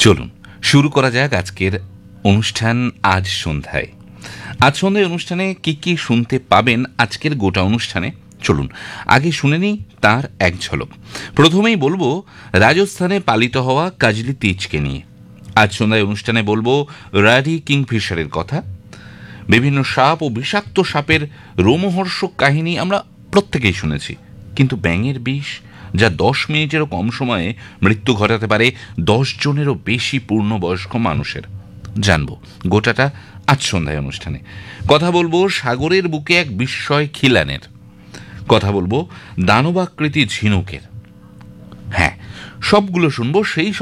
চলুন শুরু করা যাক আজকের অনুষ্ঠান। আজ সন্ধ্যায় অনুষ্ঠানে কি কি শুনতে পাবেন আজকের গোটা অনুষ্ঠানে, চলুন আগে শুনে নিই তার এক ঝলক। প্রথমেই বলবো রাজস্থানে পালিত হওয়া কাজলি তিজকে নিয়ে। আজ সন্ধ্যায় অনুষ্ঠানে বলবো রাডি কিংফিশারের কথা। বিভিন্ন সাপ ও বিষাক্ত সাপের রোমহর্ষক কাহিনী আমরা প্রত্যেকেই শুনেছি, কিন্তু ব্যাঙের বিষ যা 10 মিনিটেরও কম সময়ে মৃত্যু ঘটাতে পারে 10 জনেরও বেশি পূর্ণবয়স্ক মানুষের, জানবো গোটাটা আজ সন্ধ্যায় অনুষ্ঠানে। কথা বলবো সাগরের বুকে এক বিস্ময় খিলানের কথা, বলবো দানবাকৃতি ঝিনুকের। হ্যাঁ, সবগুলো শুনবো সেই